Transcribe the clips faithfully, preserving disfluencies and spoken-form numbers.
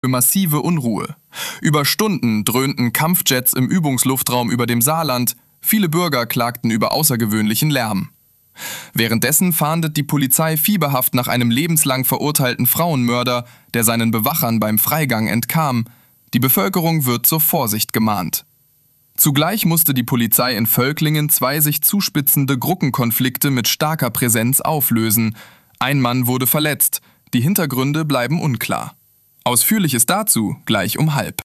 für massive Unruhe. Über Stunden dröhnten Kampfjets im Übungsluftraum über dem Saarland. Viele Bürger klagten über außergewöhnlichen Lärm. Währenddessen fahndet die Polizei fieberhaft nach einem lebenslang verurteilten Frauenmörder, der seinen Bewachern beim Freigang entkam. Die Bevölkerung wird zur Vorsicht gemahnt. Zugleich musste die Polizei in Völklingen zwei sich zuspitzende Gruppenkonflikte mit starker Präsenz auflösen. Ein Mann wurde verletzt. Die Hintergründe bleiben unklar. Ausführliches dazu gleich um halb.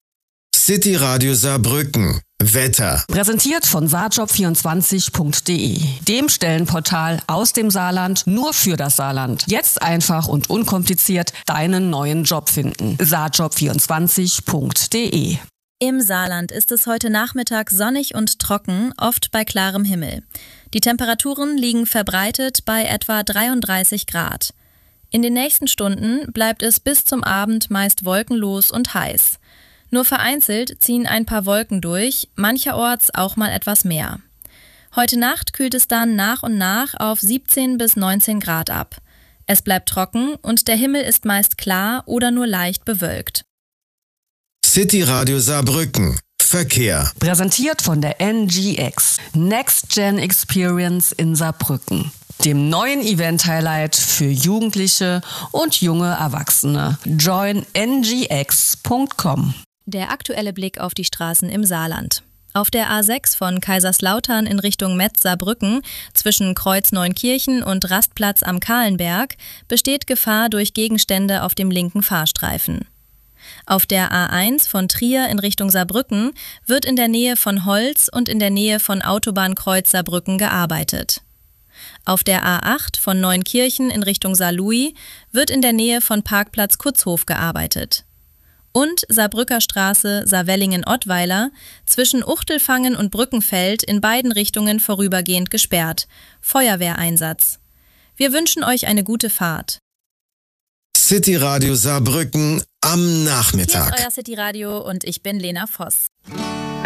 City Radio Saarbrücken. Wetter. Präsentiert von saarjob vierundzwanzig punkt de, dem Stellenportal aus dem Saarland nur für das Saarland. Jetzt einfach und unkompliziert deinen neuen Job finden. saarjob vierundzwanzig punkt de. Im Saarland ist es heute Nachmittag sonnig und trocken, oft bei klarem Himmel. Die Temperaturen liegen verbreitet bei etwa dreiunddreißig Grad. In den nächsten Stunden bleibt es bis zum Abend meist wolkenlos und heiß. Nur vereinzelt ziehen ein paar Wolken durch, mancherorts auch mal etwas mehr. Heute Nacht kühlt es dann nach und nach auf siebzehn bis neunzehn Grad ab. Es bleibt trocken und der Himmel ist meist klar oder nur leicht bewölkt. City Radio Saarbrücken. Verkehr. Präsentiert von der N G X, Next Gen Experience in Saarbrücken, dem neuen Event-Highlight für Jugendliche und junge Erwachsene. join n g x punkt com. Der aktuelle Blick auf die Straßen im Saarland. Auf der A sechs von Kaiserslautern in Richtung Metz-Saarbrücken zwischen Kreuz Neunkirchen und Rastplatz am Kahlenberg besteht Gefahr durch Gegenstände auf dem linken Fahrstreifen. Auf der A eins von Trier in Richtung Saarbrücken wird in der Nähe von Holz und in der Nähe von Autobahnkreuz Saarbrücken gearbeitet. Auf der A acht von Neunkirchen in Richtung Saarlouis wird in der Nähe von Parkplatz Kutzhof gearbeitet. Und Saarbrücker Straße Saarwellingen-Ottweiler zwischen Uchtelfangen und Brückenfeld in beiden Richtungen vorübergehend gesperrt. Feuerwehreinsatz. Wir wünschen euch eine gute Fahrt. City Radio Saarbrücken am Nachmittag. Hier ist euer City Radio und ich bin Lena Voss.